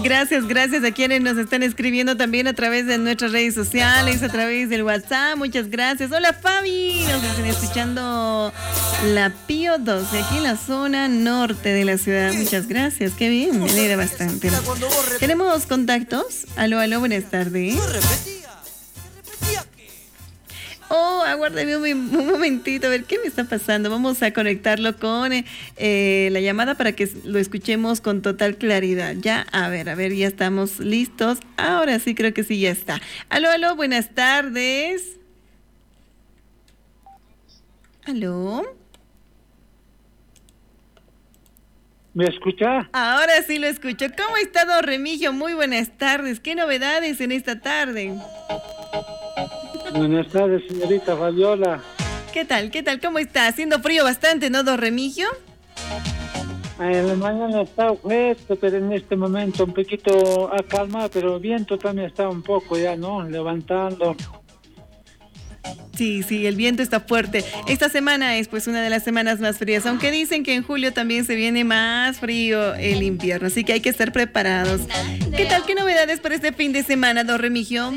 Gracias a quienes nos están escribiendo también a través de nuestras redes sociales, a través del WhatsApp. Muchas gracias. Hola Fabi, nos están escuchando la Pío 12 aquí en la zona norte de la ciudad. Muchas gracias, qué bien, me alegra bastante. ¿Tenemos contactos? Aló, buenas tardes. Oh, aguárdame un momentito, a ver qué me está pasando. Vamos a conectarlo con la llamada para que lo escuchemos con total claridad. Ya, a ver, ya estamos listos. Ahora sí, creo que sí, ya está. Aló, buenas tardes. Aló. ¿Me escucha? Ahora sí lo escucho. ¿Cómo está, don Remigio? Muy buenas tardes. ¿Qué novedades en esta tarde? Buenas tardes, señorita Fabiola. ¿Qué tal? ¿Cómo está? Haciendo frío bastante, ¿no, don Remigio? En la mañana está fuerte, pero en este momento un poquito calmado, pero el viento también está un poco ya, ¿no? Levantando. Sí, el viento está fuerte. Esta semana es pues una de las semanas más frías, aunque dicen que en julio también se viene más frío el invierno, así que hay que estar preparados. ¿Qué tal? ¿Qué novedades para este fin de semana, don Remigio?